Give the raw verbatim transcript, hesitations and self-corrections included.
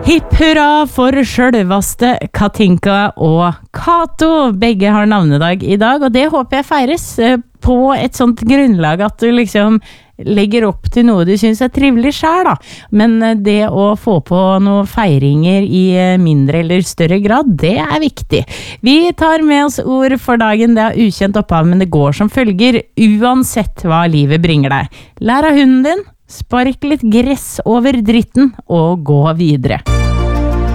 Hipp hurra for sjølvaste Katinka og Kato. Begge har navnedag i dag, og det håper jeg feires på et sånt grunnlag at du liksom legger opp til noe du synes er trivelig selv da. Men det å få på noen feiringer i mindre eller større grad, det er viktig. Vi tar med oss ord for dagen, det er ukjent opphav, men det går som følger, uansett hva livet bringer deg. Lær av hunden din, spark litt gress over dritten og gå videre.